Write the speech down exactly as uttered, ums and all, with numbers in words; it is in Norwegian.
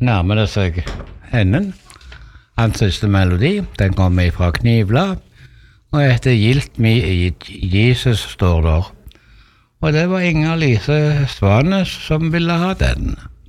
nærmer det seg enden. Hans siste melodi, den kommer fra Knivla, og heter Gilt mi i Jesus står der. Og det var Inger Lise Svanes som ville ha den.